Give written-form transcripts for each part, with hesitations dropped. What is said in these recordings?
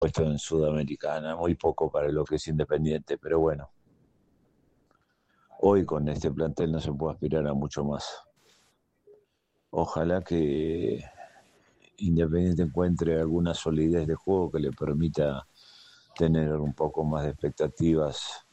puesto en Sudamericana, muy poco para lo que es Independiente, pero bueno, hoy con este plantel no se puede aspirar a mucho más. Ojalá que Independiente encuentre alguna solidez de juego que le permita tener un poco más de expectativas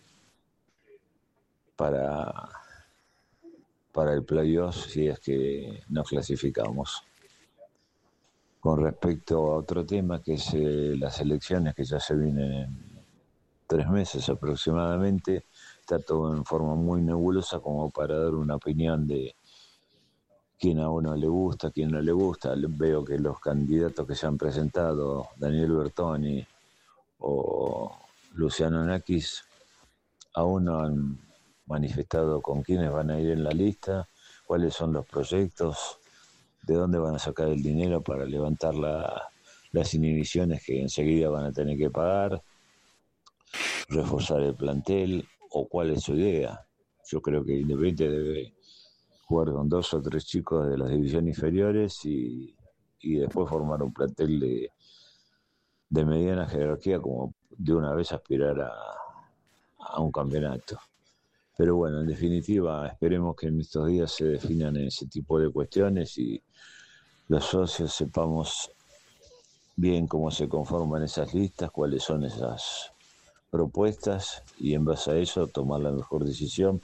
para, para el playoff si es que nos clasificamos. Con respecto a otro tema que es las elecciones que ya se vienen en 3 meses aproximadamente, está todo en forma muy nebulosa como para dar una opinión de quién a uno le gusta, quién no le gusta. Veo que los candidatos que se han presentado, Daniel Bertoni o Luciano Nakis, aún no han manifestado con quiénes van a ir en la lista, cuáles son los proyectos, de dónde van a sacar el dinero para levantar las inhibiciones que enseguida van a tener que pagar, reforzar el plantel o cuál es su idea. Yo creo que Independiente debe jugar con 2 o 3 chicos de las divisiones inferiores y después formar un plantel de mediana jerarquía como de una vez aspirar a un campeonato. Pero bueno, en definitiva, esperemos que en estos días se definan ese tipo de cuestiones y los socios sepamos bien cómo se conforman esas listas, cuáles son esas propuestas y en base a eso tomar la mejor decisión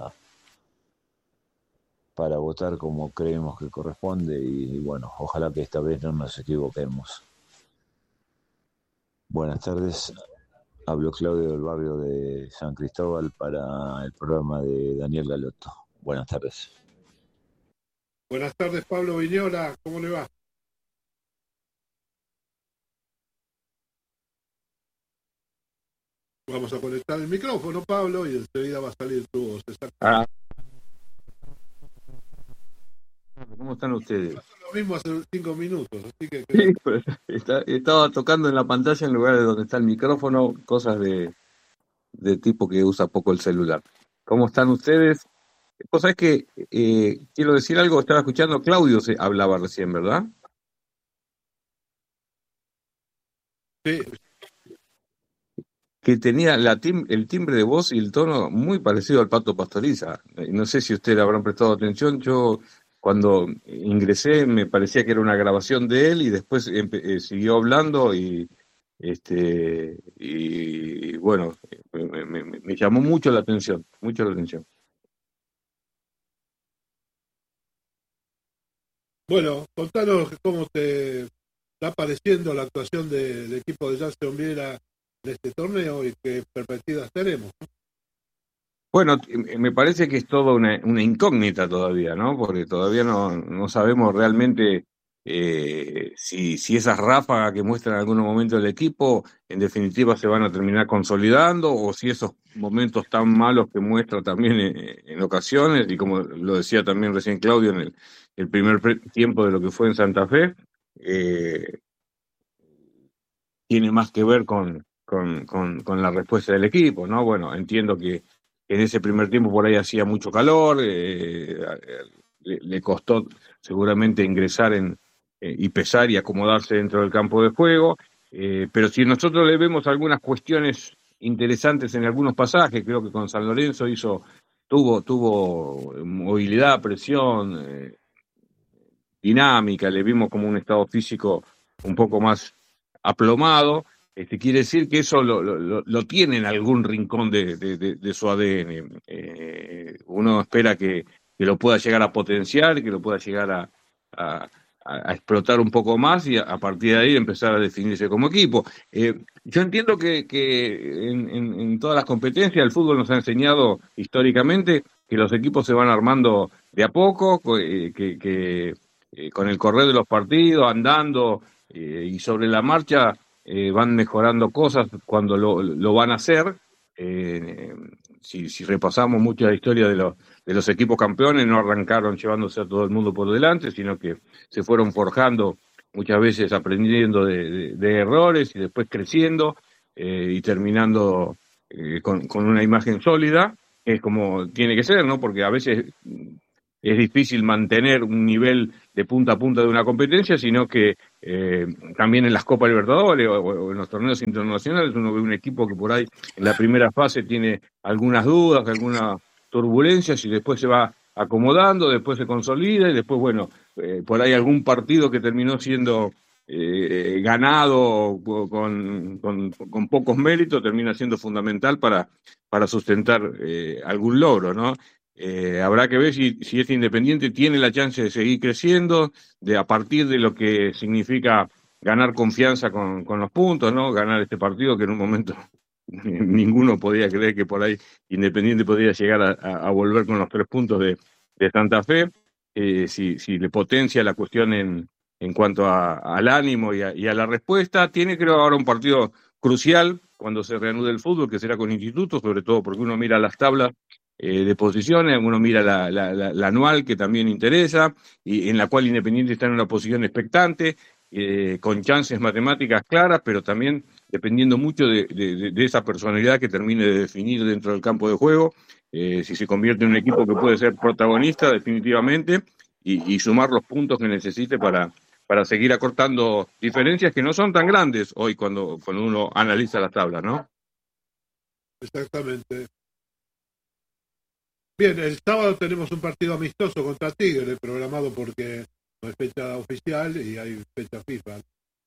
para votar como creemos que corresponde y bueno, ojalá que esta vez no nos equivoquemos. Buenas tardes, hablo Claudio del barrio de San Cristóbal para el programa de Daniel Galotto. Buenas tardes. Buenas tardes, Pablo Viñola, ¿cómo le va? Vamos a conectar el micrófono, Pablo, y enseguida va a salir tu voz. ¿Cómo están ustedes? Pasó lo mismo hace 5 minutos, así que Sí, pues, estaba tocando en la pantalla en lugar de donde está el micrófono, cosas de tipo que usa poco el celular. ¿Cómo están ustedes? Vos sabés que quiero decir algo, estaba escuchando, Claudio se hablaba recién, ¿verdad? sí. Que tenía el timbre de voz y el tono muy parecido al Pato Pastoriza. No sé si ustedes habrán prestado atención, yo cuando ingresé me parecía que era una grabación de él y después siguió hablando y bueno, me llamó mucho la atención, mucho la atención. Bueno, contanos cómo te está pareciendo la actuación del equipo de Jackson Viera en este torneo y qué perspectivas tenemos. Bueno, me parece que es toda una incógnita todavía, ¿no? Porque todavía no sabemos realmente si esas ráfagas que muestra en algunos momentos el equipo en definitiva se van a terminar consolidando o si esos momentos tan malos que muestra también en ocasiones, y como lo decía también recién Claudio en el primer tiempo de lo que fue en Santa Fe, eh, tiene más que ver con la respuesta del equipo, ¿no? Bueno, entiendo que en ese primer tiempo por ahí hacía mucho calor, le costó seguramente ingresar y pesar y acomodarse dentro del campo de juego, pero si nosotros le vemos algunas cuestiones interesantes en algunos pasajes, creo que con San Lorenzo tuvo movilidad, presión, dinámica, le vimos como un estado físico un poco más aplomado. Quiere decir que eso lo tiene en algún rincón de su ADN. Uno espera que lo pueda llegar a potenciar, que lo pueda llegar a, a explotar un poco más y a partir de ahí empezar a definirse como equipo. Yo entiendo que en todas las competencias el fútbol nos ha enseñado históricamente que los equipos se van armando de a poco, con el correr de los partidos, andando y sobre la marcha van mejorando cosas cuando lo van a hacer. Eh, si repasamos mucho la historia de los equipos campeones, no arrancaron llevándose a todo el mundo por delante, sino que se fueron forjando muchas veces aprendiendo de errores y después creciendo y terminando con una imagen sólida, que es como tiene que ser, ¿no? Porque a veces es difícil mantener un nivel de punta a punta de una competencia, sino que también en las Copas Libertadores o en los torneos internacionales uno ve un equipo que por ahí en la primera fase tiene algunas dudas, algunas turbulencias y después se va acomodando, después se consolida y después, bueno, por ahí algún partido que terminó siendo ganado con pocos méritos termina siendo fundamental para sustentar algún logro, ¿no? Habrá que ver si este Independiente tiene la chance de seguir creciendo, a partir de lo que significa ganar confianza con los puntos, ¿no? Ganar este partido que en un momento ninguno podía creer que por ahí Independiente podría llegar a volver con los 3 puntos de Santa Fe. Si le potencia la cuestión en cuanto al ánimo y a la respuesta, tiene creo ahora un partido crucial cuando se reanude el fútbol, que será con Instituto, sobre todo porque uno mira las tablas de posiciones, uno mira la anual, que también interesa, y en la cual Independiente está en una posición expectante, con chances matemáticas claras, pero también dependiendo mucho de esa personalidad que termine de definir dentro del campo de juego, si se convierte en un equipo que puede ser protagonista definitivamente y sumar los puntos que necesite para seguir acortando diferencias que no son tan grandes hoy cuando uno analiza las tablas, ¿no? Exactamente. Bien, el sábado tenemos un partido amistoso contra Tigre, programado porque no hay fecha oficial y hay fecha FIFA.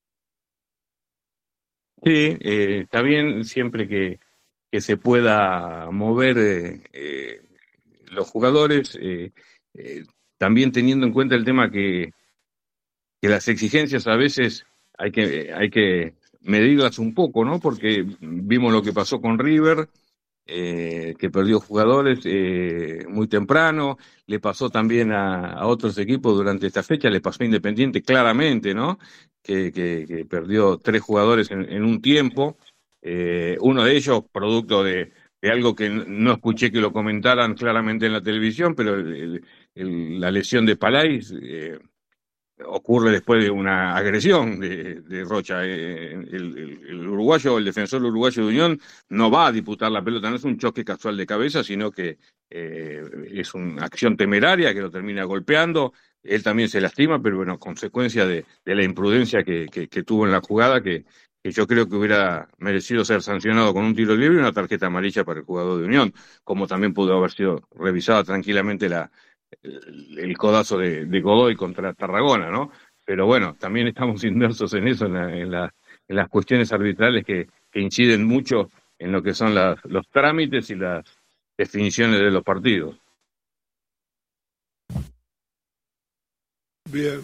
Sí, está bien siempre que se pueda mover los jugadores, también teniendo en cuenta el tema que las exigencias a veces hay que medirlas un poco, ¿no? Porque vimos lo que pasó con River, que perdió jugadores muy temprano, le pasó también a otros equipos durante esta fecha, le pasó a Independiente claramente, ¿no? Que perdió 3 jugadores en un tiempo, uno de ellos producto de algo que no escuché que lo comentaran claramente en la televisión, pero la lesión de Palais ocurre después de una agresión de Rocha. El uruguayo, el defensor uruguayo de Unión, no va a disputar la pelota, no es un choque casual de cabeza, sino que es una acción temeraria que lo termina golpeando. Él también se lastima, pero bueno, consecuencia de la imprudencia que tuvo en la jugada, que yo creo que hubiera merecido ser sancionado con un tiro libre y una tarjeta amarilla para el jugador de Unión, como también pudo haber sido revisada tranquilamente el codazo de Godoy contra Tarragona, ¿no? Pero bueno, también estamos inmersos en eso, en las cuestiones arbitrales que inciden mucho en lo que son los trámites y las definiciones de los partidos. Bien.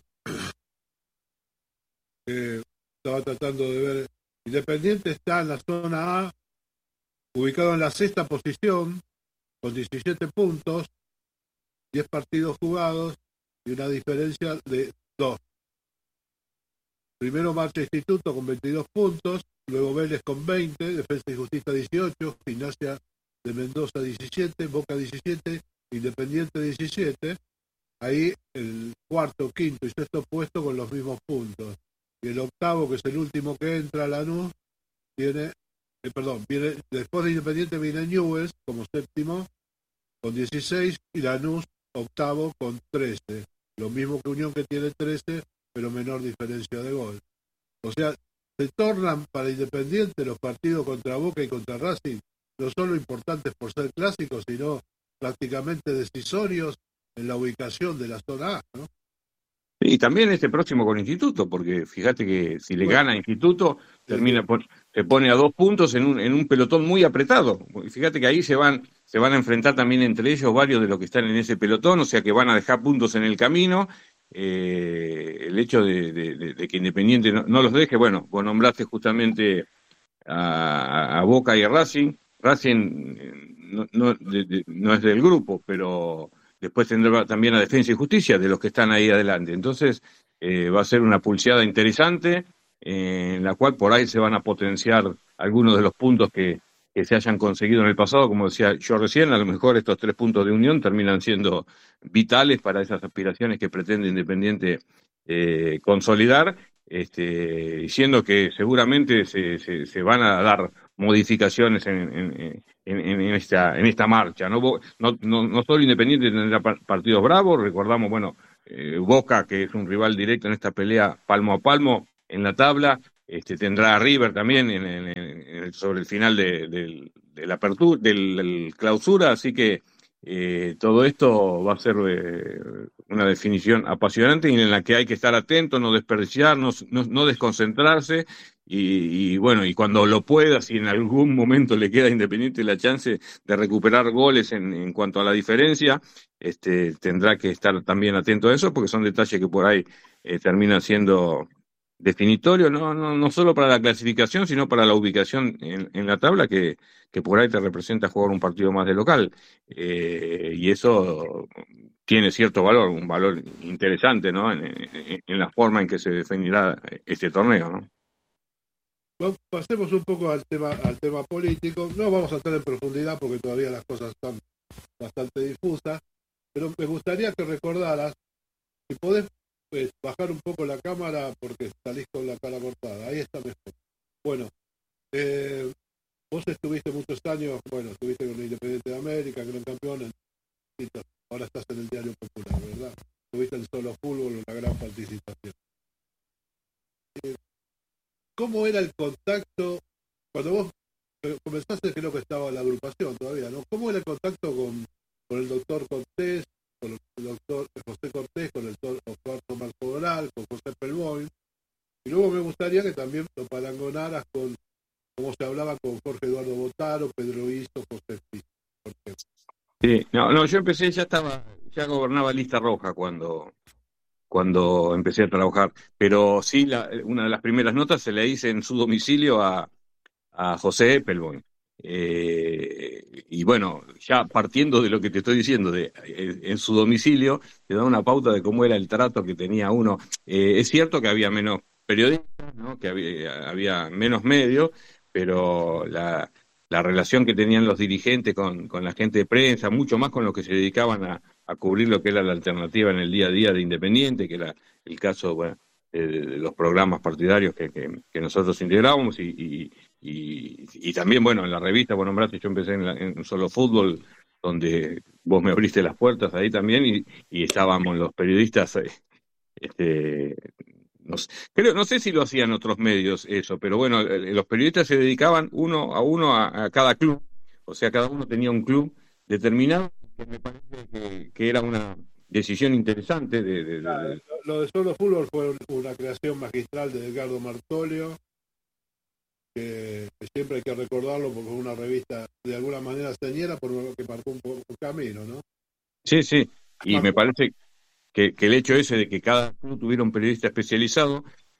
Estaba tratando de ver. Independiente está en la zona A, ubicado en la 6ª posición, con 17 puntos, 10 partidos jugados y una diferencia de 2. Primero marcha Instituto con 22 puntos, luego Vélez con 20, Defensa y Justicia 18, Gimnasia de Mendoza 17, Boca 17, Independiente 17. Ahí el 4º, 5º y 6º puesto con los mismos puntos. Y el 8º, que es el último que entra, Lanús, viene después de Independiente viene Newell's como 7º con 16 y Lanús 8º con 13. Lo mismo que Unión, que tiene 13, pero menor diferencia de gol. O sea, se tornan para Independiente los partidos contra Boca y contra Racing no solo importantes por ser clásicos, sino prácticamente decisorios en la ubicación de la zona A, ¿no? Y también este próximo con Instituto, porque fíjate que si le gana Instituto, se pone a 2 puntos en un pelotón muy apretado. Fíjate que ahí se van a enfrentar también entre ellos varios de los que están en ese pelotón, o sea que van a dejar puntos en el camino. El hecho de que Independiente no los deje, bueno, vos nombraste justamente a Boca y a Racing. Racing no es del grupo, pero después tendrá también a Defensa y Justicia, de los que están ahí adelante. Entonces va a ser una pulseada interesante, en la cual por ahí se van a potenciar algunos de los puntos que se hayan conseguido en el pasado. Como decía yo recién, a lo mejor estos 3 puntos de unión terminan siendo vitales para esas aspiraciones que pretende Independiente consolidar, diciendo que seguramente se van a dar modificaciones en esta marcha. No solo Independiente tendrá partidos bravos, recordamos, bueno, Boca, que es un rival directo en esta pelea palmo a palmo en la tabla, tendrá a River también sobre el final de la apertura, del clausura, así que todo esto va a ser una definición apasionante y en la que hay que estar atento, no desperdiciar, no desconcentrarse y bueno, y cuando lo pueda, si en algún momento le queda a Independiente la chance de recuperar goles en cuanto a la diferencia, tendrá que estar también atento a eso porque son detalles que por ahí terminan siendo definitorios, no solo para la clasificación, sino para la ubicación en la tabla que por ahí te representa jugar un partido más de local. Y eso tiene cierto valor, un valor interesante, ¿no? En la forma en que se definirá este torneo, ¿no? Bueno, pasemos un poco al tema político. No vamos a entrar en profundidad porque todavía las cosas están bastante difusas, pero me gustaría que recordaras, si podés bajar un poco la cámara porque salís con la cara cortada, ahí está mejor. Bueno, vos estuviste muchos años, bueno, estuviste con el Independiente de América, gran campeón, ahora estás en el Diario Popular, ¿verdad? Estuviste en Solo Fútbol, una gran participación. ¿Cómo era el contacto cuando vos comenzaste? Creo que estaba la agrupación todavía, ¿no? ¿Cómo era el contacto con el doctor Cortés, con el doctor José Cortés, con el doctor Osvaldo Marco Doral, con José Pelboy? Y luego me gustaría que también lo parangonaras con cómo se hablaba con Jorge Eduardo Botaro, Pedro Iso, José Piso, por ejemplo. Sí, yo empecé, ya gobernaba lista roja cuando empecé a trabajar, pero sí, una de las primeras notas se le hice en su domicilio a José Eppelboim. Y bueno, ya partiendo de lo que te estoy diciendo, en su domicilio, te da una pauta de cómo era el trato que tenía uno. Es cierto que había menos periodistas, ¿no? Que había menos medios, pero la relación que tenían los dirigentes con la gente de prensa, mucho más con los que se dedicaban a cubrir lo que era la alternativa en el día a día de Independiente, que era el caso, bueno, de los programas partidarios que nosotros integrábamos y también, bueno, en la revista, vos nombraste, yo empecé en Solo Fútbol, donde vos me abriste las puertas ahí también y estábamos los periodistas, no sé si lo hacían otros medios eso, pero bueno, los periodistas se dedicaban uno a cada club, o sea, cada uno tenía un club determinado, que me parece que era una decisión interesante Lo de Solo Fútbol fue una creación magistral de Edgardo Martolio, que siempre hay que recordarlo porque fue una revista de alguna manera señera, por lo que marcó un camino, ¿no? Sí, y me parece que el hecho ese de que cada club tuviera un periodista especializado,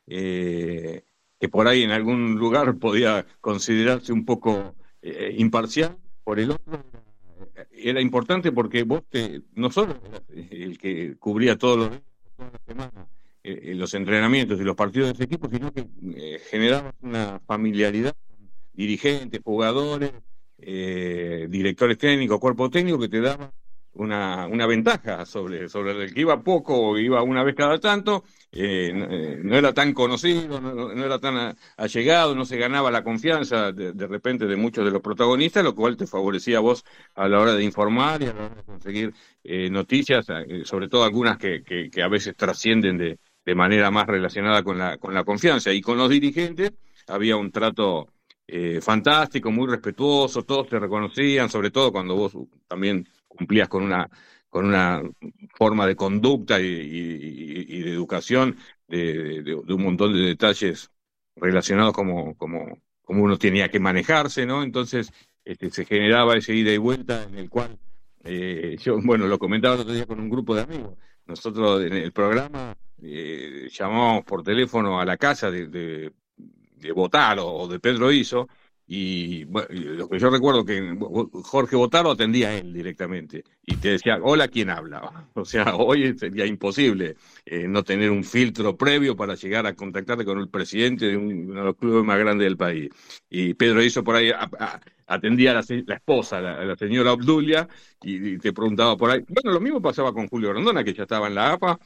que por ahí en algún lugar podía considerarse un poco imparcial, por el otro era importante porque vos no solo eras el que cubría todas las semanas los entrenamientos y los partidos de ese equipo, sino que generabas una familiaridad con dirigentes, jugadores, directores técnicos, cuerpo técnico, que te daba una ventaja sobre el que iba poco o iba una vez cada tanto, no era tan conocido, no era tan allegado, no se ganaba la confianza de repente de muchos de los protagonistas, lo cual te favorecía a vos a la hora de informar y a la hora de conseguir noticias, sobre todo algunas que a veces trascienden de manera más relacionada con la confianza. Y con los dirigentes había un trato fantástico, muy respetuoso, todos te reconocían, sobre todo cuando vos también cumplías con una forma de conducta y de educación, de un montón de detalles relacionados como uno tenía que manejarse, ¿no? Entonces se generaba ese ida y vuelta en el cual yo, bueno, lo comentaba el otro día con un grupo de amigos. Nosotros en el programa llamábamos por teléfono a la casa de Botaro o de Pedro Iso, y bueno, lo que yo recuerdo que Jorge Botaro atendía a él directamente y te decía, hola, ¿quién habla? O sea, hoy sería imposible no tener un filtro previo para llegar a contactarte con el presidente de uno de los clubes más grandes del país. Y Pedro Iso por ahí atendía a la esposa, la señora Obdulia, y te preguntaba por ahí. Bueno, lo mismo pasaba con Julio Grondona, que ya estaba en la AFA,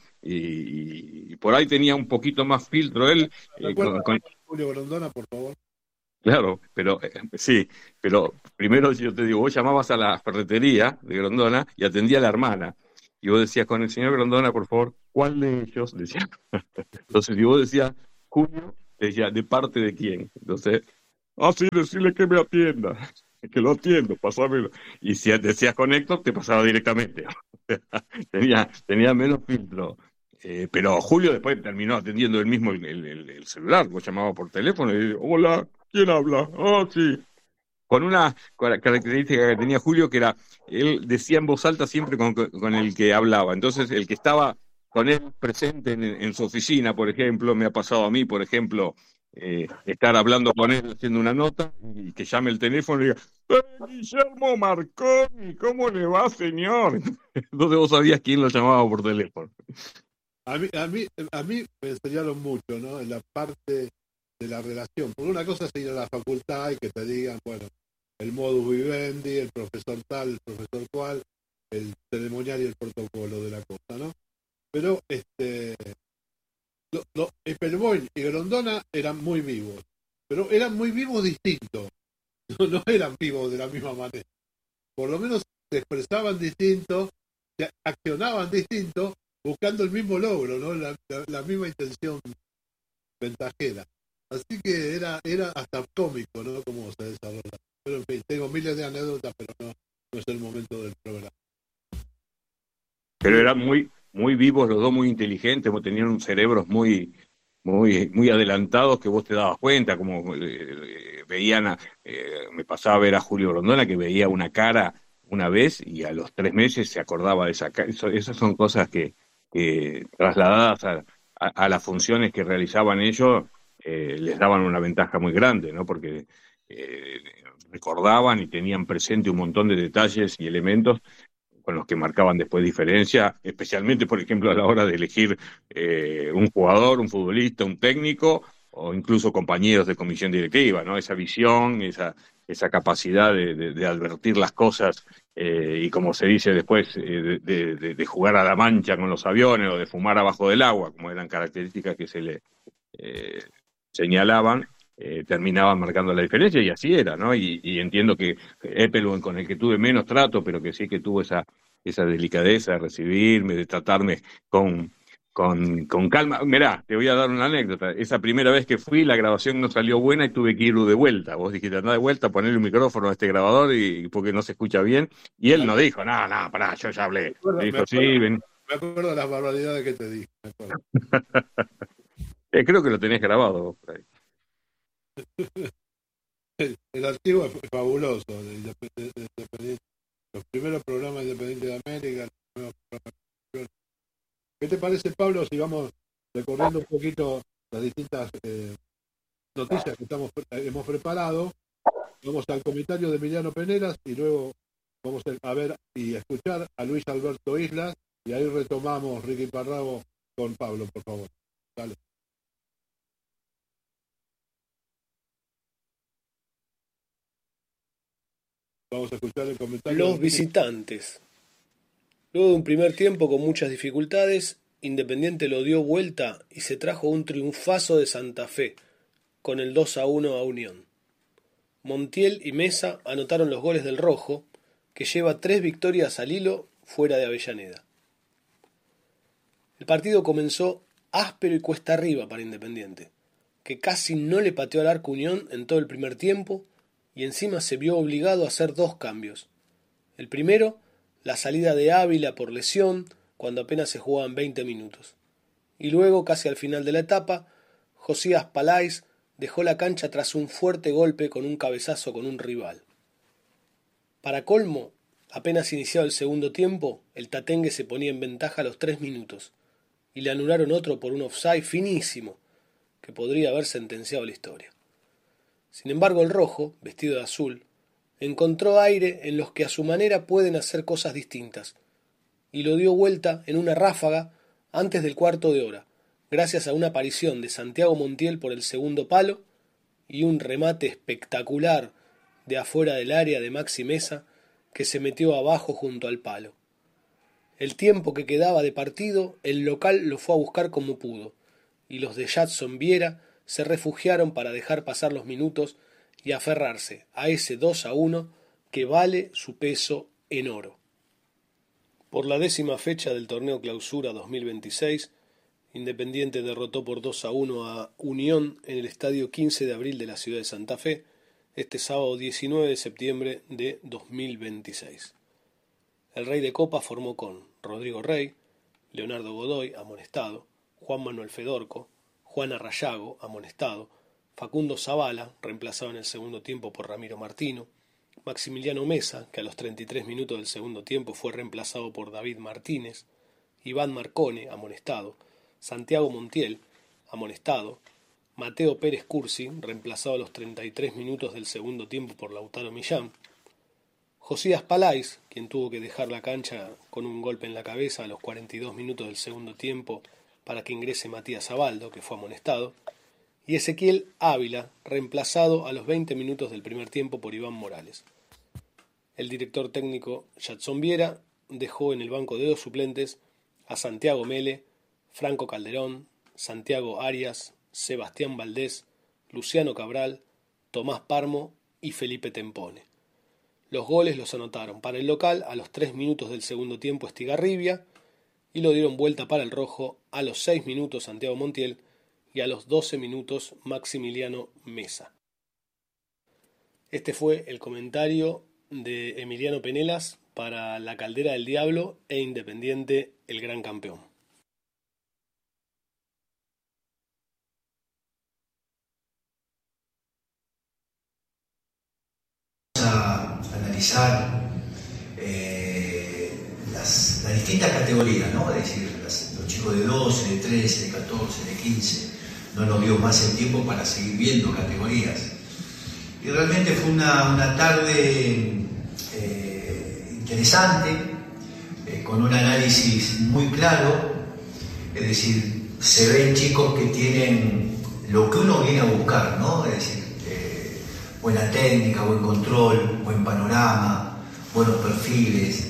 y por ahí tenía un poquito más filtro él. Julio Grondona, por favor. Claro, pero sí, pero primero yo te digo, vos llamabas a la ferretería de Grondona y atendía a la hermana. y vos decías con el señor Grondona, por favor, ¿cuál de ellos? Decía. Entonces, si vos decías Julio, decía, ¿de parte de quién? Entonces, sí, decirle que me atienda, que lo atiendo, pasámelo. Y si decías con Héctor, te pasaba directamente. Tenía menos filtro. Pero Julio después terminó atendiendo él mismo el celular, vos llamabas por teléfono y hola, ¿quién habla? Sí. Con una característica que tenía Julio, que era, él decía en voz alta siempre con el que hablaba. Entonces, el que estaba con él presente en su oficina, por ejemplo, me ha pasado a mí, por ejemplo, estar hablando con él, haciendo una nota, y que llame el teléfono y diga, Guillermo Marconi, ¿cómo le va, señor? Entonces vos sabías quién lo llamaba por teléfono. A mí me enseñaron mucho, ¿no? En la parte de la relación. Por una cosa es ir a la facultad y que te digan, bueno, el modus vivendi, el profesor tal, el profesor cual, el ceremonial y el protocolo de la cosa, ¿no? Pero Eppelboim y Grondona eran muy vivos, pero eran muy vivos distintos, no eran vivos de la misma manera. Por lo menos se expresaban distinto, se accionaban distinto, buscando el mismo logro, ¿no? La misma intención ventajera. Así que era hasta cómico, ¿no? Cómo se desarrolla. Pero en fin, tengo miles de anécdotas, pero no es el momento del programa. Pero eran muy vivos los dos, muy inteligentes, tenían un cerebros muy adelantados que vos te dabas cuenta, como veían, me pasaba a ver a Julio Rondona que veía una cara una vez y a los 3 meses se acordaba de esa cara. Esas son cosas que trasladadas a las funciones que realizaban ellos, les daban una ventaja muy grande, ¿no? Porque eh, recordaban y tenían presente un montón de detalles y elementos con los que marcaban después diferencia, especialmente, por ejemplo, a la hora de elegir un jugador, un futbolista, un técnico, o incluso compañeros de comisión directiva, ¿no? Esa visión, esa capacidad de advertir las cosas, y como se dice después, de jugar a la mancha con los aviones o de fumar abajo del agua, como eran características que se le eh, señalaban, terminaban marcando la diferencia, y así era, ¿no? Y entiendo que Eppelboim, con el que tuve menos trato, pero que sí que tuvo esa delicadeza de recibirme, de tratarme con calma. Mirá, te voy a dar una anécdota. Esa primera vez que fui, la grabación no salió buena y tuve que ir de vuelta. Vos dijiste, anda de vuelta, ponerle un micrófono a este grabador y porque no se escucha bien. Y él no dijo, no, pará, yo ya hablé. Dijo, sí, ven. Me acuerdo de las barbaridades que te dije. Creo que lo tenés grabado vos por ahí. El archivo es fabuloso de Independiente. Los primeros programas Independiente de América. ¿Qué te parece, Pablo, si vamos recorriendo un poquito las distintas noticias que hemos preparado? Vamos al comentario de Emiliano Penelas y luego vamos a ver y escuchar a Luis Alberto Islas y ahí retomamos Ricky Parrabo con Pablo, por favor. Dale. Vamos a escuchar el comentario. Los visitantes. Luego de un primer tiempo con muchas dificultades, Independiente lo dio vuelta y se trajo un triunfazo de Santa Fe, con el 2-1 a Unión. Montiel y Mesa anotaron los goles del Rojo, que lleva 3 victorias al hilo fuera de Avellaneda. El partido comenzó áspero y cuesta arriba para Independiente, que casi no le pateó al arco Unión en todo el primer tiempo y encima se vio obligado a hacer 2 cambios. El primero, la salida de Ávila por lesión cuando apenas se jugaban 20 minutos. Y luego, casi al final de la etapa, Josías Palais dejó la cancha tras un fuerte golpe con un cabezazo con un rival. Para colmo, apenas iniciado el segundo tiempo, el Tatengue se ponía en ventaja a los 3 minutos y le anularon otro por un offside finísimo que podría haber sentenciado la historia. Sin embargo, el Rojo, vestido de azul, encontró aire en los que a su manera pueden hacer cosas distintas, y lo dio vuelta en una ráfaga antes del cuarto de hora, gracias a una aparición de Santiago Montiel por el segundo palo y un remate espectacular de afuera del área de Maxi Mesa que se metió abajo junto al palo. El tiempo que quedaba de partido, el local lo fue a buscar como pudo, y los de Jadson Viera se refugiaron para dejar pasar los minutos y aferrarse a ese 2-1 que vale su peso en oro. Por la 10ª fecha del torneo Clausura 2026, Independiente derrotó por 2-1 a Unión en el Estadio 15 de Abril de la ciudad de Santa Fe, este sábado 19 de septiembre de 2026. El Rey de Copa formó con Rodrigo Rey, Leonardo Godoy, amonestado, Juan Manuel Fedorco, Juan Arrayago, amonestado, Facundo Zavala, reemplazado en el segundo tiempo por Ramiro Martino, Maximiliano Mesa, que a los 33 minutos del segundo tiempo fue reemplazado por David Martínez, Iván Marcone, amonestado, Santiago Montiel, amonestado, Mateo Pérez Cursi, reemplazado a los 33 minutos del segundo tiempo por Lautaro Millán, Josías Palais, quien tuvo que dejar la cancha con un golpe en la cabeza a los 42 minutos del segundo tiempo para que ingrese Matías Abaldo, que fue amonestado, y Ezequiel Ávila, reemplazado a los 20 minutos del primer tiempo por Iván Morales. El director técnico Jadson Viera dejó en el banco de 2 suplentes a Santiago Mele, Franco Calderón, Santiago Arias, Sebastián Valdés, Luciano Cabral, Tomás Parmo y Felipe Tempone. Los goles los anotaron para el local a los 3 minutos del segundo tiempo Estigarribia y lo dieron vuelta para el rojo a los 6 minutos Santiago Montiel y a los 12 minutos Maximiliano Mesa. Este fue el comentario de Emiliano Penelas para La Caldera del Diablo e Independiente, el gran campeón. A analizar las distintas categorías, ¿no? Es decir, los chicos de 12, de 13, de 14, de 15, no nos dio más el tiempo para seguir viendo categorías. Y realmente fue una tarde interesante, con un análisis muy claro, es decir, se ven chicos que tienen lo que uno viene a buscar, ¿no? Es decir, buena técnica, buen control, buen panorama, buenos perfiles,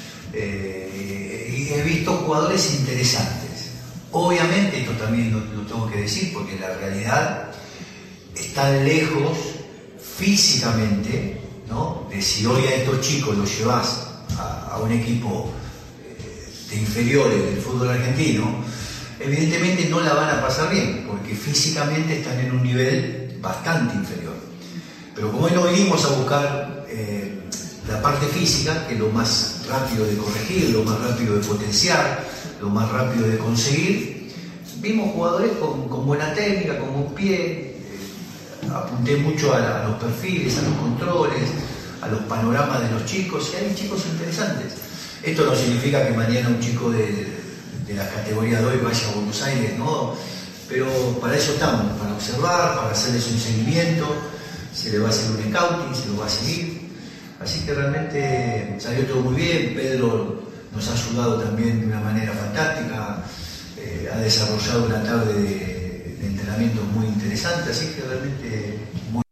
y he visto jugadores interesantes. Obviamente, esto también lo tengo que decir, porque la realidad está lejos físicamente, ¿no? De si hoy a estos chicos los llevas a un equipo de inferiores del fútbol argentino, evidentemente no la van a pasar bien, porque físicamente están en un nivel bastante inferior. Pero como hoy no venimos a buscar la parte física, que es lo más rápido de corregir, lo más rápido de potenciar, lo más rápido de conseguir, vimos jugadores con buena técnica, con buen pie, apunté mucho a los perfiles, a los controles, a los panoramas de los chicos, y hay chicos interesantes. Esto no significa que mañana un chico de la categoría de hoy vaya a Buenos Aires, ¿no? Pero para eso estamos, para observar, para hacerles un seguimiento. Se le va a hacer un scouting, se lo va a seguir. Así que realmente salió todo muy bien. Pedro nos ha ayudado también de una manera fantástica. Ha desarrollado una tarde de entrenamientos muy interesante. Así que realmente muy...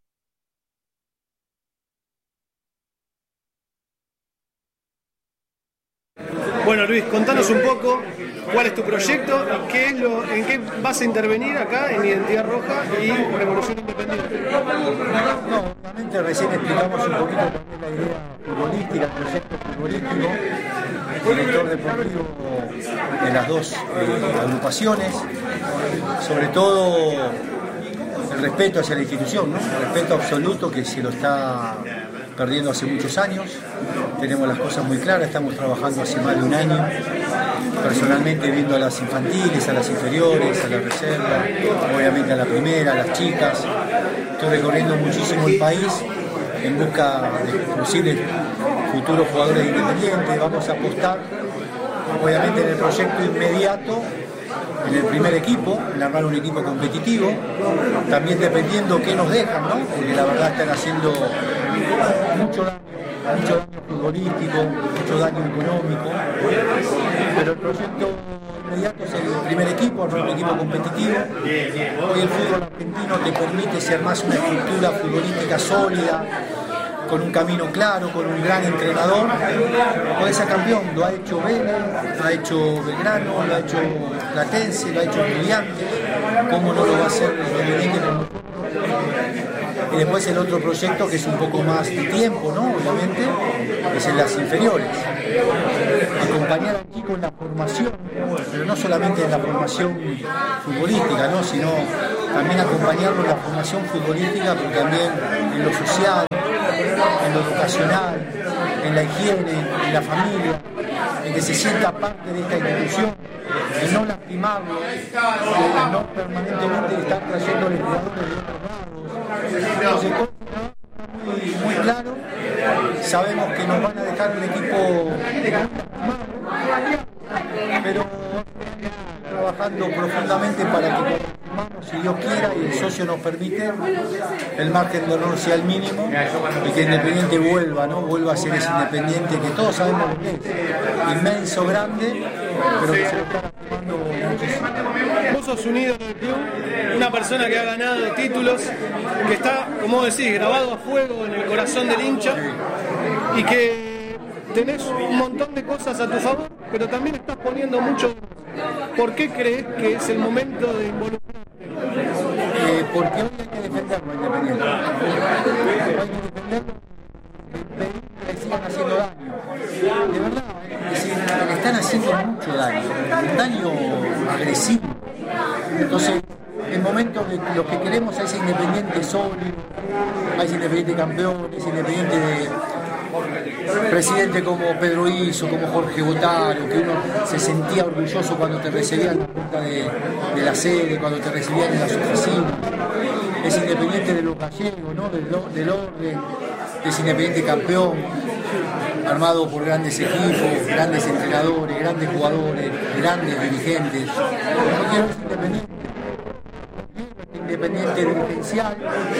Bueno, Luis, contanos un poco cuál es tu proyecto, en qué vas a intervenir acá en Identidad Roja y Revolución Independiente. No, obviamente recién explicamos un poquito también la idea futbolística, el proyecto futbolístico, el director deportivo de las dos agrupaciones, sobre todo el respeto hacia la institución, ¿no? El respeto absoluto que se lo está perdiendo hace muchos años. Tenemos las cosas muy claras, estamos trabajando hace más de un año, personalmente viendo a las infantiles, a las inferiores, a la reserva, obviamente a la primera, a las chicas. Estoy recorriendo muchísimo el país en busca de posibles futuros jugadores de Independiente. Vamos a apostar, obviamente, en el proyecto inmediato, en el primer equipo, en armar un equipo competitivo, también dependiendo qué nos dejan, ¿no? Porque la verdad están haciendo mucho daño futbolístico, mucho daño económico, pero el proyecto inmediato es el primer equipo, armar un equipo competitivo. Hoy el fútbol argentino te permite ser más una estructura futbolística sólida, con un camino claro, con un gran entrenador, puede ser campeón. Lo ha hecho Vélez, lo ha hecho Belgrano, lo ha hecho Platense, lo ha hecho Estudiantes. ¿Cómo no lo va a hacer Independiente? Y después el otro proyecto que es un poco más de tiempo, ¿no? Obviamente, es en las inferiores. Acompañar al chico en la formación, pero no solamente en la formación futbolística, ¿no? Sino también acompañarlo en la formación futbolística, pero también en lo social, en lo educacional, en la higiene, en la familia, en que se sienta parte de esta institución, en no lastimarlo, en no permanentemente estar trayéndole jugadores de otros lados. Entonces, muy claro, sabemos que nos van a dejar un equipo pero trabajando profundamente para que si Dios quiera y el socio nos permite, el margen de error sea el mínimo y que Independiente vuelva a ser ese Independiente que todos sabemos lo que es, inmenso, grande, pero que se lo está lastimando muchísimo. Vos sos un ídolo del club, una persona que ha ganado títulos, que está, como decís, grabado a fuego en el corazón del hincha y que tenés un montón de cosas a tu favor, pero también estás poniendo mucho. ¿Por qué crees que es el momento de involucrarte? Porque hoy hay que defenderlo, Independiente. Hay que defenderlo, que sigan haciendo daño. De verdad, le están haciendo mucho daño, un daño agresivo. Entonces, el momento de lo que queremos es Independiente sólido, es Independiente campeón, es Independiente de presidente como Pedro Iso, como Jorge Botaro, que uno se sentía orgulloso cuando te recibían en la puerta de la sede, cuando te recibían en las oficinas. Es Independiente de los gallegos, ¿no? del orden, es Independiente campeón, armado por grandes equipos, grandes entrenadores, grandes jugadores, grandes dirigentes. No quiero ser independiente dirigencial,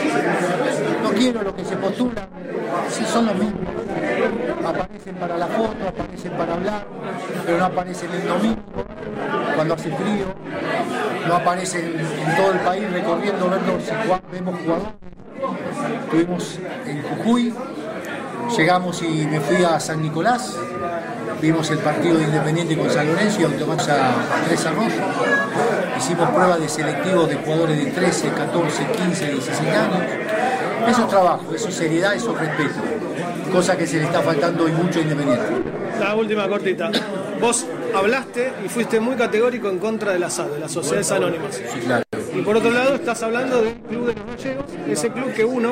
no quiero lo que se postulan, si son los mismos. Aparecen para la foto, aparecen para hablar, pero no aparecen el domingo, cuando hace frío, no aparecen en todo el país recorriendo, vemos jugadores. Estuvimos en Jujuy, llegamos y me fui a San Nicolás, vimos el partido de Independiente con San Lorenzo y automamos a Tres Arroyos. Hicimos pruebas de selectivos de jugadores de 13, 14, 15, 16 años. Eso es trabajo, eso es seriedad, eso es respeto. Cosa que se le está faltando hoy mucho a Independiente. La última cortita. Vos hablaste y fuiste muy categórico en contra de la SAD, de las Sociedades Anónimas. Sí, claro. Y por otro lado estás hablando del Club de los Gallegos, ese club que yo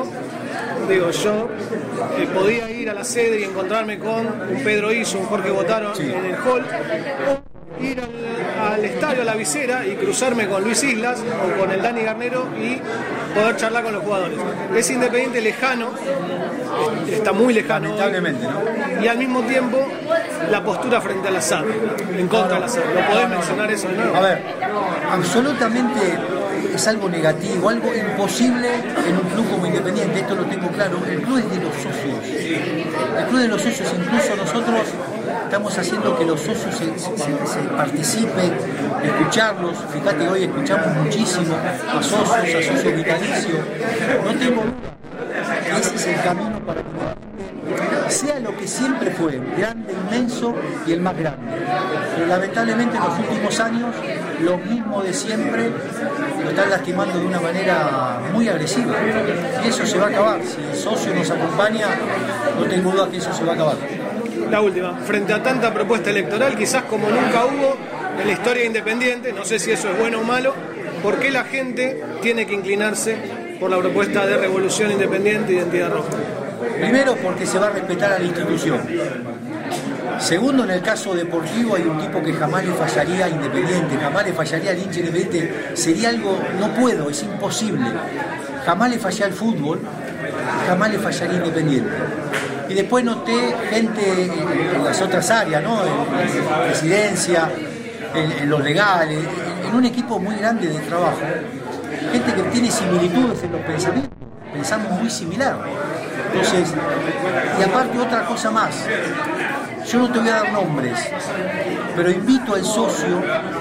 podía ir a la sede y encontrarme con un Pedro Iso, un Jorge Botaro en el hall, o ir al estadio, a la visera y cruzarme con Luis Islas o con el Dani Garnero y poder charlar con los jugadores. Es Independiente lejano, está muy lejano lamentablemente, ¿no? Y al mismo tiempo la postura frente a la SAD, en contra de la SAD. ¿Lo podés mencionar eso de nuevo? A ver, absolutamente es algo negativo, algo imposible en un club como Independiente, esto lo tengo claro. El club es de los socios. El club de los socios, incluso nosotros estamos haciendo que los socios se participen, escucharlos. Fíjate que hoy escuchamos muchísimo a socios vitalicios. No tengo duda, ese es el camino para que sea lo que siempre fue, grande, inmenso y el más grande. Pero lamentablemente en los últimos años, lo mismo de siempre lo están lastimando de una manera muy agresiva. Y eso se va a acabar. Si el socio nos acompaña, no tengo duda que eso se va a acabar. La última, frente a tanta propuesta electoral, quizás como nunca hubo en la historia de Independiente, no sé si eso es bueno o malo, ¿por qué la gente tiene que inclinarse por la propuesta de Revolución Independiente e Identidad Roja? Primero, porque se va a respetar a la institución. Segundo, en el caso deportivo hay un tipo que jamás le fallaría a Independiente, jamás le fallaría al hincha Independiente. Sería algo, no puedo, es imposible. Jamás le fallé al fútbol, jamás le fallaría a Independiente. Y después noté gente en las otras áreas, ¿no? En presidencia, en los legales, en un equipo muy grande de trabajo. Gente que tiene similitudes en los pensamientos, pensamos muy similar. Entonces, y aparte otra cosa más, yo no te voy a dar nombres, pero invito al socio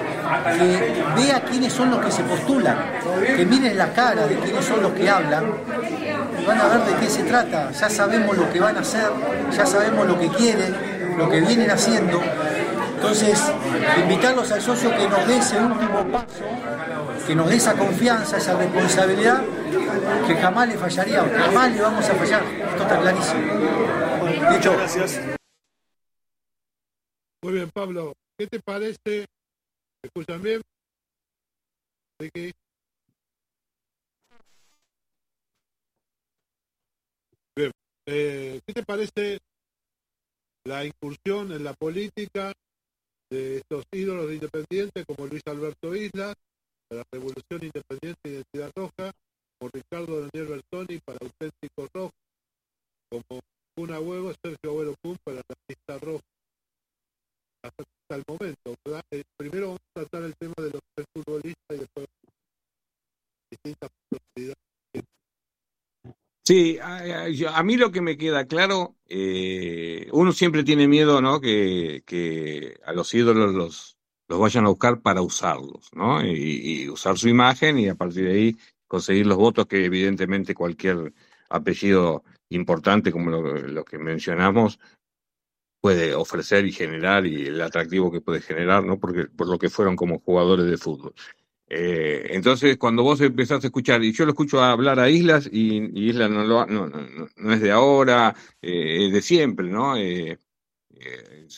que vea quiénes son los que se postulan, que miren la cara de quiénes son los que hablan, van a ver de qué se trata, ya sabemos lo que van a hacer, ya sabemos lo que quieren, lo que vienen haciendo. Entonces, invitarlos al socio que nos dé ese último paso que nos dé esa confianza, esa responsabilidad, que jamás le fallaríamos, jamás le vamos a fallar. Esto está clarísimo. Dicho. Gracias. Muy bien, Pablo. ¿Qué te parece? ¿Me escuchan bien? Ricky. Bien. ¿Qué te parece la incursión en la política de estos ídolos de Independiente como Luis Alberto Islas, de la Revolución Independiente y Identidad Roja, como Ricardo Daniel Bertoni para Auténtico Rojo, como Cuna Huevo, Sergio Agüero Pum para la lista roja? Hasta el momento, ¿verdad? Primero vamos a tratar el tema de los tres futbolistas y después distintas posibilidades. Sí, a mí lo que me queda claro, uno siempre tiene miedo, ¿no? Que a los ídolos los vayan a buscar para usarlos, ¿no? Y usar su imagen y a partir de ahí conseguir los votos que evidentemente cualquier apellido importante como lo que mencionamos puede ofrecer y generar y el atractivo que puede generar, ¿no? Porque por lo que fueron como jugadores de fútbol. Entonces, cuando vos empezás a escuchar, y yo lo escucho hablar a Islas, y Islas no es de ahora, es de siempre, ¿no? Eh,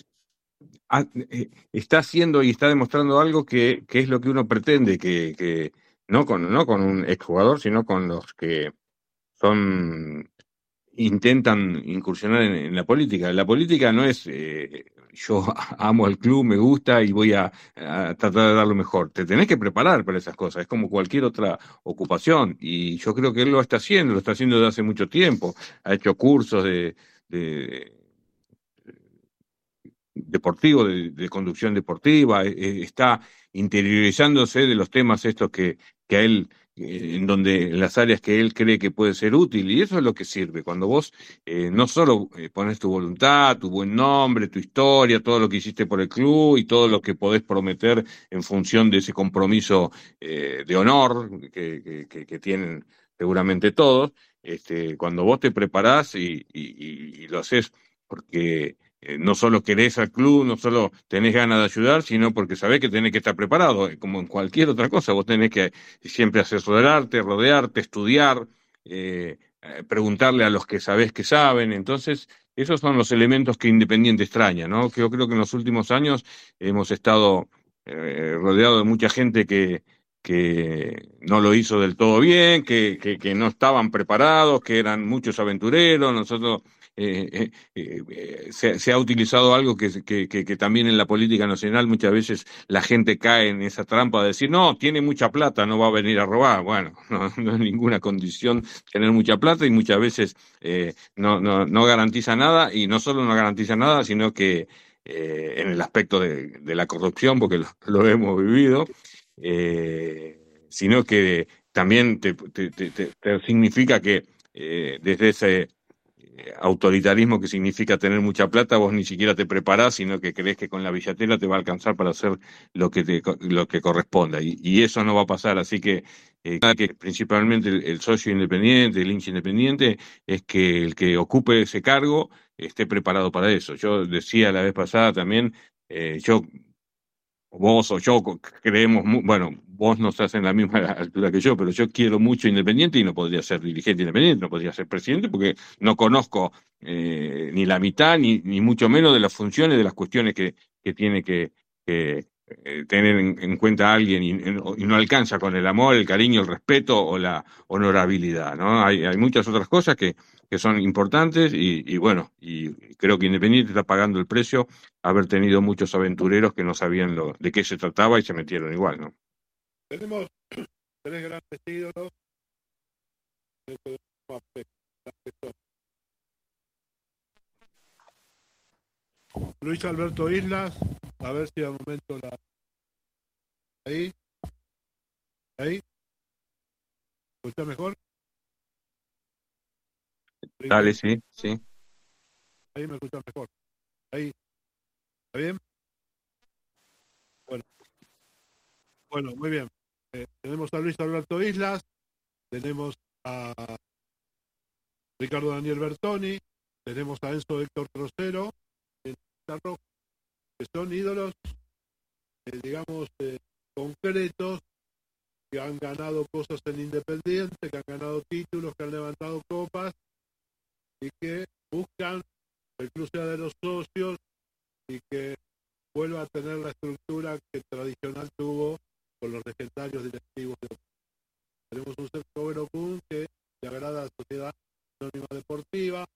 Está haciendo y está demostrando algo que es lo que uno pretende, que no con un exjugador, sino con los que son intentan incursionar en la política. La política no es yo amo al club, me gusta y voy a tratar de dar lo mejor. Te tenés que preparar para esas cosas, es como cualquier otra ocupación y yo creo que él lo está haciendo desde hace mucho tiempo. Ha hecho cursos de deportivo, de conducción deportiva, está interiorizándose de los temas estos que a él, en las áreas que él cree que puede ser útil, y eso es lo que sirve, cuando vos no solo pones tu voluntad, tu buen nombre, tu historia, todo lo que hiciste por el club y todo lo que podés prometer en función de ese compromiso de honor que tienen seguramente todos, cuando vos te preparás y lo haces porque no solo querés al club, no solo tenés ganas de ayudar, sino porque sabés que tenés que estar preparado, como en cualquier otra cosa, vos tenés que siempre asesorarte, rodearte, estudiar, preguntarle a los que sabés que saben, entonces esos son los elementos que Independiente extraña, ¿no? Yo creo que en los últimos años hemos estado rodeados de mucha gente que no lo hizo del todo bien, que no estaban preparados, que eran muchos aventureros, nosotros se ha utilizado algo que también en la política nacional muchas veces la gente cae en esa trampa de decir, no, tiene mucha plata, no va a venir a robar. Bueno, no es ninguna condición tener mucha plata y muchas veces no garantiza nada y no solo no garantiza nada, sino que en el aspecto de la corrupción, porque lo hemos vivido, sino que también te significa que desde ese autoritarismo que significa tener mucha plata, vos ni siquiera te preparás, sino que crees que con la billetera te va a alcanzar para hacer lo que corresponda. Y eso no va a pasar. Así que, que principalmente el socio independiente, el hincha independiente, es que el que ocupe ese cargo esté preparado para eso. Yo decía la vez pasada también, yo vos o yo creemos, bueno, vos no estás en la misma altura que yo, pero yo quiero mucho Independiente y no podría ser dirigente independiente, no podría ser presidente porque no conozco ni la mitad, ni mucho menos de las funciones, de las cuestiones que tiene que tener en cuenta alguien y no alcanza con el amor, el cariño, el respeto o la honorabilidad, ¿no? Hay muchas otras cosas que son importantes y bueno, y creo que Independiente está pagando el precio haber tenido muchos aventureros que no sabían de qué se trataba y se metieron igual, ¿no? Tenemos tres grandes ídolos. Luis Alberto Islas, a ver si al momento ahí, ¿escucha mejor? Dale, sí, sí. Ahí me escucha mejor. Ahí, ¿está bien? Bueno, muy bien. Tenemos a Luis Alberto Islas, tenemos a Ricardo Daniel Bertoni, tenemos a Enzo Héctor Trocero, que son ídolos, digamos, concretos que han ganado cosas en Independiente, que han ganado títulos, que han levantado copas y que buscan que el club sea de los socios y que vuelva a tener la estructura que tradicional tuvo con los legendarios directivos de Open. Tenemos un Sergio Verocún que le agrada a la Sociedad Anónima Deportiva,